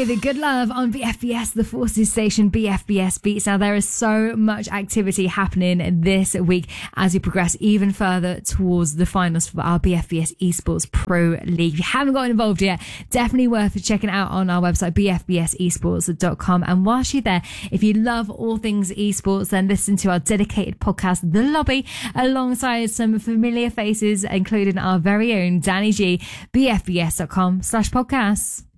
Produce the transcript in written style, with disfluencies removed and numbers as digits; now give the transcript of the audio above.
with Good Love on BFBS, the Forces station, BFBS Beats. Now, there is so much activity happening this week as we progress even further towards the finals for our BFBS Esports Pro League. If you haven't gotten involved yet, definitely worth checking out on our website, bfbsesports.com. And whilst you're there, if you love all things esports, then listen to our dedicated podcast, The Lobby, alongside some familiar faces, including our very own Danny G, bfbs.com/podcasts.